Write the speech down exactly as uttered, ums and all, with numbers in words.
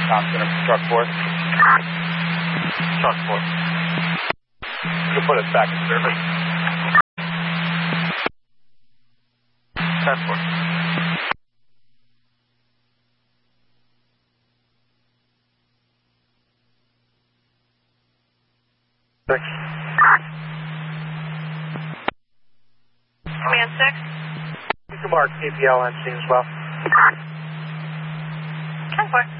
Tom Center, truck four. Truck four. You can put us back in service. ten four. Six. Command six. You can mark P P L on scene as well. ten four.